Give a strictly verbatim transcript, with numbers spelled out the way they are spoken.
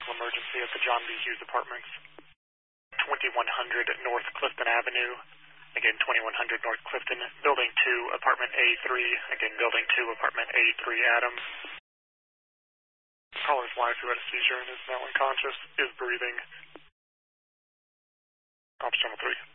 Emergency at the John B. Hughes Apartments, twenty-one hundred North Clifton Avenue. Again, twenty-one hundred North Clifton, Building two, Apartment A three. Again, Building two, Apartment A three, Adams. Caller's wife who had a seizure and is now unconscious is breathing. Officer number three.